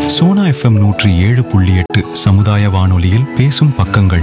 Sona FM 107.8 சமுதாய வானொலியில் பேசும் பக்கங்கள்.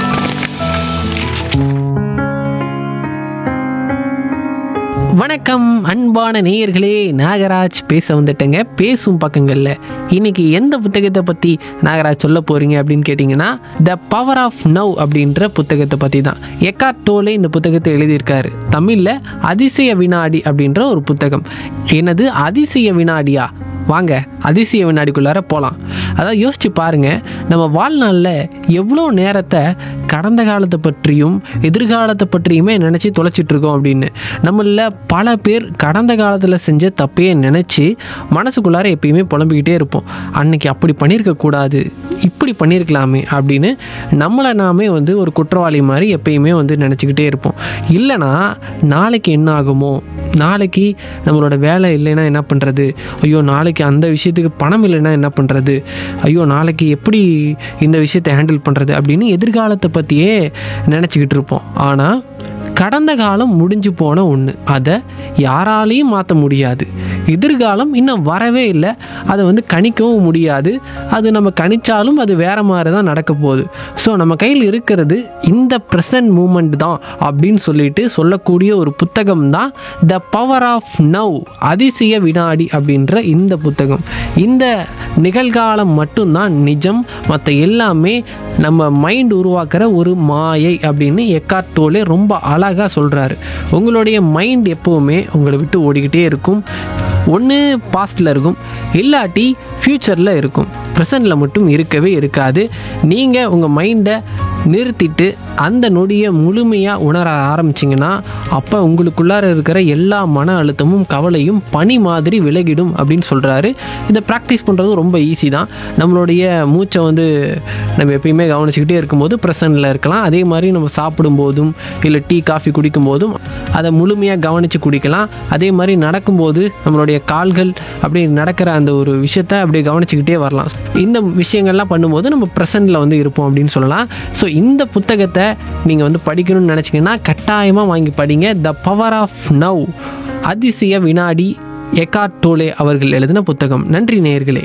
வணக்கம் அன்பான நேயர்களே, நாகராஜ் பேச வந்துட்டேங்க. பேசும் பக்கங்களில் இன்னைக்கு எந்த புத்தகத்தை பற்றி நாகராஜ் சொல்ல போகிறீங்க அப்படின்னு கேட்டிங்கன்னா, த பவர் ஆஃப் நவ் அப்படின்ற புத்தகத்தை பற்றி தான். எக்கார்ட் டோலே இந்த புத்தகத்தை எழுதியிருக்காரு. தமிழில் அதிசய வினாடி அப்படின்ற ஒரு புத்தகம். என்னது அதிசய வினாடியா? வாங்க அதிசய வினாடிக்குள்ளார போகலாம். அதாவது யோசிச்சு பாருங்கள், நம்ம வாழ்நாளில் எவ்வளோ நேரத்தை கடந்த காலத்தை பற்றியும் எதிர்காலத்தை பற்றியுமே நினச்சி தொலைச்சிட்ருக்கோம் அப்படின்னு. நம்மள பல பேர் கடந்த காலத்தில் செஞ்ச தப்பையே நினச்சி மனசுக்குள்ளார எப்பயுமே புலம்பிக்கிட்டே இருப்போம். அன்னைக்கு அப்படி பண்ணியிருக்கக்கூடாது, இப்படி பண்ணியிருக்கலாமே அப்படின்னு நம்மளை நாமே ஒரு குற்றவாளி மாதிரி எப்பயுமே நினச்சிக்கிட்டே இருப்போம். இல்லைனா நாளைக்கு என்ன ஆகுமோ, நாளைக்கு நம்மளோட வேலை இல்லைன்னா என்ன பண்ணுறது, ஐயோ நாளைக்கு அந்த விஷயத்துக்கு பணம் இல்லைன்னா என்ன பண்ணுறது, ஐயோ நாளைக்கு எப்படி இந்த விஷயத்தை ஹேண்டில் பண்ணுறது அப்படின்னு எதிர்காலத்தை பற்றியே நினச்சிக்கிட்டு இருப்போம். ஆனால் கடந்த காலம் முடிஞ்சு போன ஒன்று, அதை யாராலையும் மாற்ற முடியாது. எதிர்காலம் இன்னும் வரவே இல்லை, அதை கணிக்கவும் முடியாது. அது நம்ம கணிச்சாலும் அது வேறு மாதிரி தான் நடக்க போகுது. ஸோ நம்ம கையில் இருக்கிறது இந்த ப்ரெசன்ட் மூமெண்ட் தான் அப்படின்னு சொல்லக்கூடிய ஒரு புத்தகம் தான் த பவர் ஆஃப் நவ், அதிசய வினாடி அப்படின்ற இந்த புத்தகம். இந்த நிகழ்காலம் மட்டும்தான் நிஜம், மற்ற எல்லாமே நம்ம மைண்ட் உருவாக்குற ஒரு மாயை அப்படின்னு எக்கார்ட் டோலே ரொம்ப அழகாக சொல்கிறாரு. உங்களுடைய மைண்ட் எப்போவுமே உங்களை விட்டு ஓடிக்கிட்டே இருக்கும். ஒன்று பாஸ்டில் இருக்கும், இல்லாட்டி ஃப்யூச்சரில் இருக்கும். ப்ரெசண்டில் மட்டும் இருக்கவே இருக்காது. நீங்கள் உங்கள் மைண்டை நிறுத்திட்டு அந்த நொடியை முழுமையாக உணர ஆரம்பிச்சிங்கன்னா அப்போ உங்களுக்குள்ளார இருக்கிற எல்லா மன அழுத்தமும் கவலையும் பனி மாதிரி விலகிடும் அப்படின்னு சொல்கிறாரு. இதை ப்ராக்டிஸ் பண்ணுறது ரொம்ப ஈஸி தான். நம்மளுடைய மூச்சை நம்ம எப்பயுமே கவனிச்சுக்கிட்டே இருக்கும்போது ப்ரெசண்டில் இருக்கலாம். அதே மாதிரி நம்ம சாப்பிடும்போதும் இல்லை டீ காஃபி குடிக்கும்போதும் அதை முழுமையாக கவனித்து குடிக்கலாம். அதே மாதிரி நடக்கும்போது நம்மளுடைய கால்கள் அப்படி நடக்கிற அந்த ஒரு விஷயத்தை அப்படியே கவனிச்சுக்கிட்டே வரலாம். இந்த விஷயங்கள்லாம் பண்ணும்போது நம்ம ப்ரெசண்டில் இருப்போம் அப்படின்னு சொல்லலாம். ஸோ இந்த புத்தகத்தை நீங்கள் படிக்கணும்னு நினச்சிங்கன்னா கட்டாயமாக வாங்கி படிங்க. த பவர் ஆஃப் நவ், அதிசய வினாடி, எக்கார்ட் டோலே அவர்கள் எழுதின புத்தகம். நன்றி நேயர்களே.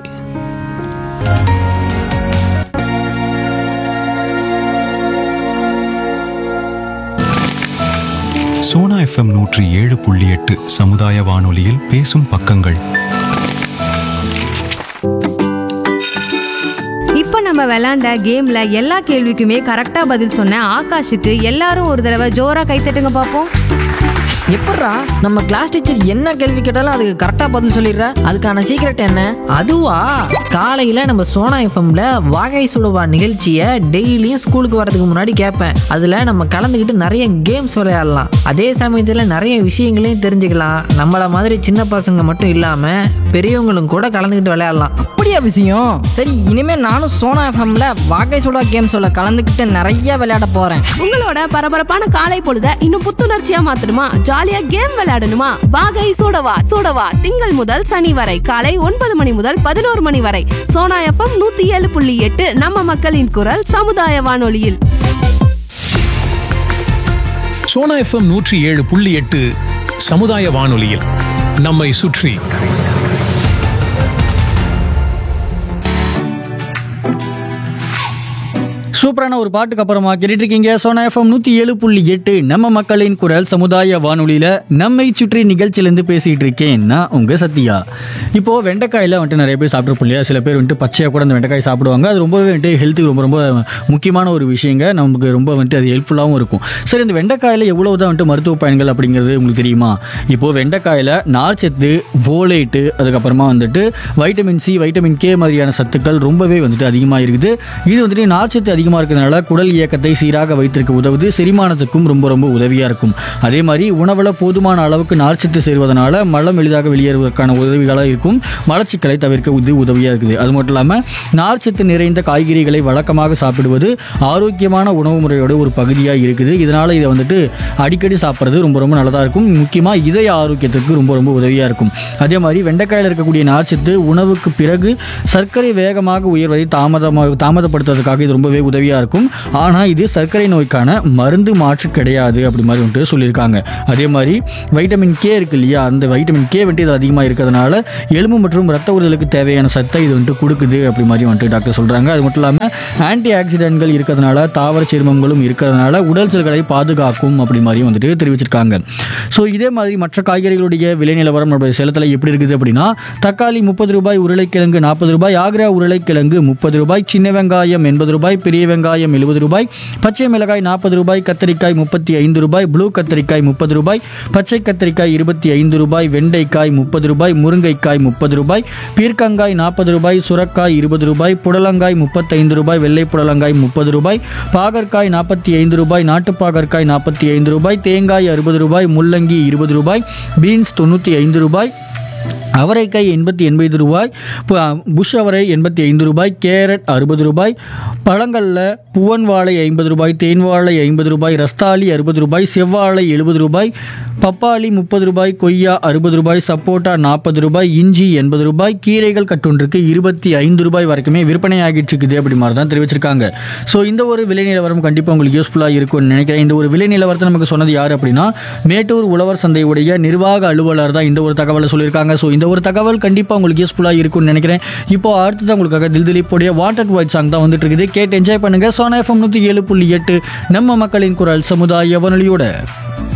சோனா FM 107.8 சமுதாய வானொலியில் பேசும் பக்கங்கள். இப்ப நம்ம விளையாண்ட கேம்ல எல்லா கேள்விக்குமே கரெக்டா பதில் சொன்ன ஆகாஷுக்கு எல்லாரும் ஒரு தடவை ஜோரா கைத்தட்டுங்க பாப்போம். எப்பட்றா நம்ம கிளாஸ் டீச்சர் என்ன கேள்வி கேட்டாலும் அதுக்கு கரெக்டா பதில் சொல்லிடுற? அதுக்கான சீக்ரெட் என்ன? அதுவா, காலையில் நம்ம சோனா எஃப்எம்ல வாகை சுடுவா நிகழ்ச்சியை டெய்லியும் ஸ்கூலுக்கு வரதுக்கு முன்னாடி கேட்பேன். அதில் நம்ம கலந்துக்கிட்டு நிறைய கேம்ஸ் விளையாடலாம். அதே சமயத்தில் நிறைய விஷயங்களையும் தெரிஞ்சுக்கலாம். நம்மள மாதிரி சின்ன பசங்க மட்டும் இல்லாமல் பெரியவங்களும் கூட கலந்துக்கிட்டு விளையாடலாம். அப்படியா விஷயம்? சரி, இனிமே நானும் சோனா எஃப்எம்ல வாகை சுடா கேம்ஸோட கலந்துக்கிட்டு நிறைய விளையாட போறேன். உங்களோட பரபரப்பான காலை பொழுத இன்னும் புத்துணர்ச்சியா மாத்தணுமா, ஜாலியா கேம் விளையாடணுமா? வாகை சூடவா திங்கள் முதல் சனி வரை காலை 9 மணி முதல் 11 மணி வரை சோனா எஃப்எம் 107.8 நம்ம மக்களின் குரல் சமுதாய வானொலியில். சோனா எஃப்எம் 107.8 சமுதாய வானொலியில் நம்மை சுற்றி. சூப்பரான ஒரு பாட்டுக்கு அப்புறமா கேட்டுட்டு இருக்கீங்க சோனா எஃப்எம் 107.8 நம்ம மக்களின் குரல் சமுதாய வானொலியில் நம்மை சுற்றி நிகழ்ச்சியிலேருந்து பேசிகிட்டு இருக்கேன் நான் உங்கள் சத்யா. இப்போது வெண்டைக்காயில் நிறைய பேர் சாப்பிட்ருப்போம் இல்லையா? சில பேர் பச்சையாக கூட அந்த வெண்டைக்காய் சாப்பிடுவாங்க. அது ரொம்பவே ஹெல்த்துக்கு ரொம்ப ரொம்ப முக்கியமான ஒரு விஷயங்க. நமக்கு ரொம்ப அது ஹெல்ப்ஃபுல்லாகவும் இருக்கும். சரி, இந்த வெண்டைக்காயில் எவ்வளோ தான் மருத்துவ பயன்கள் அப்படிங்கிறது உங்களுக்கு தெரியுமா? இப்போது வெண்டைக்காயில் நார்ச்சத்து, ஃபோலேட்டு, அதுக்கப்புறமா வைட்டமின் சி, வைட்டமின் கே மாதிரியான சத்துக்கள் ரொம்பவே அதிகமாக இருக்குது. இது நார்ச்சத்து அதிகமாக இருக்கிறதுனால குடல் இயக்கத்தை சீராக வைத்திருக்க உதவுது. செரிமானத்துக்கும் ரொம்ப ரொம்ப உதவியாக இருக்கும். அதே மாதிரி உணவில் போதுமான அளவுக்கு நார்ச்சத்து சேர்வதனால மலம் எளிதாக வெளியேறுவதற்கான உதவிகளாக இருக்கும். மலச்சிக்கலை தவிர்க்க இது உதவியாக இருக்குது. அது மட்டும் இல்லாமல் நார்ச்சத்து நிறைந்த காய்கறிகளை வழக்கமாக சாப்பிடுவது ஆரோக்கியமான உணவு முறையோட ஒரு பகுதியாக இருக்குது. இதனால் இதை அடிக்கடி சாப்பிட்றது ரொம்ப ரொம்ப நல்லதாக இருக்கும். முக்கியமாக இதய ஆரோக்கியத்துக்கு ரொம்ப ரொம்ப உதவியாக இருக்கும். அதே மாதிரி வெண்டைக்காயில் இருக்கக்கூடிய நார்ச்சத்து உணவுக்கு பிறகு சர்க்கரை வேகமாக உயர்வதை தாமதப்படுத்துவதற்காக இது ரொம்பவே உதவியாக இருக்கும். ஆனால் இது சர்க்கரை நோய்க்கான மருந்து மாற்று கிடையாது அப்படி மாதிரி வந்துட்டு சொல்லியிருக்காங்க. அதே மாதிரி வைட்டமின் கே இருக்கு இல்லையா, அந்த வைட்டமின் கே வந்துட்டு இது அதிகமாக இருக்கிறதுனால எலும்பு மற்றும் ரத்த ஊறுதலுக்கு தேவையான சத்தை இது வந்துட்டு கொடுக்குது அப்படி மாதிரி வந்துட்டு டாக்டர் சொல்கிறாங்க. அது மட்டும் இல்லாமல் ஆன்டி ஆக்சிடென்ட்கள் இருக்கிறதுனால, தாவர சேர்மங்களும் இருக்கிறதுனால உடல் செல்களை பாதுகாக்கும் அப்படி மாதிரி வந்துட்டு தெரிவிச்சிருக்காங்க. ஸோ இதே மாதிரி மற்ற காய்கறிகளுடைய விலை நிலவரம் நம்மளுடைய சேலத்தில் எப்படி இருக்குது அப்படின்னா, தக்காளி 30 ரூபாய், உருளைக்கிழங்கு 40 ரூபாய், ஆக்ரா உருளைக்கிழங்கு 30 ரூபாய், சின்ன வெங்காயம் 80 ரூபாய், பெரிய வெங்காயம் 70 ரூபாய், பச்சை மிளகாய் 40 ரூபாய், கத்தரிக்காய் 35 ரூபாய், ப்ளூ கத்தரிக்காய் 30 ரூபாய், பச்சை கத்தரிக்காய் 25 ரூபாய், வெண்டைக்காய் 30 ரூபாய், முருங்கைக்காய் 30 ரூபாய், பீர்க்கங்காய் 40 ரூபாய், சுரக்காய் 20 ரூபாய், புடலங்காய் 35 ரூபாய், வெள்ளை புடலங்காய் 30 ரூபாய், பாகற்காய் 45 ரூபாய், நாட்டு பாகற்காய் 45 ரூபாய், தேங்காய் 60 ரூபாய், முள்ளங்கி 20 ரூபாய், பீன்ஸ் 95 ரூபாய், அவரைக்காய் 80 ரூபாய், புஷ் அவரை 85 ரூபாய், கேரட் 60 ரூபாய், பழங்களில் புவன் வாழை 50 ரூபாய், தேன் வாழை 50 ரூபாய், ரஸ்தாலி 60 ரூபாய், செவ்வாழை 70 ரூபாய், பப்பாளி 30 ரூபாய், கொய்யா 60 ரூபாய், சப்போட்டா 40 ரூபாய், இஞ்சி 80 ரூபாய், கீரைகள் கட்டுன்றிருக்கு 25 ரூபாய் வரைக்குமே விற்பனை ஆகிட்டு இருக்குது அப்படி மாதிரி தான் தெரிவிச்சிருக்காங்க. ஸோ இந்த ஒரு விலை நிலவரம் கண்டிப்பாக உங்களுக்கு யூஸ்ஃபுல்லாக இருக்கும்னு நினைக்கிறேன். இந்த ஒரு விலை நிலவரத்தை நமக்கு சொன்னது யார் அப்படின்னா, மேட்டூர் உழவர் சந்தையுடைய நிர்வாக அலுவலர் தான் இந்த ஒரு தகவலை சொல்லியிருக்காங்க. ஸோ இந்த ஒரு தகவல் கண்டிப்பாக உங்களுக்கு யூஸ்ஃபுல்லாக இருக்கும்னு நினைக்கிறேன். இப்போ அடுத்தது உங்களுக்காக தில்திலீப்போடைய வாண்டட் ஒயிட் சாங் தான் வந்துட்டு இருக்குது. கேட்டு என்ஜாய் பண்ணுங்க. சோனா FM 107.8 நம்ம மக்களின் குரல் சமுதாய வானொலியோட.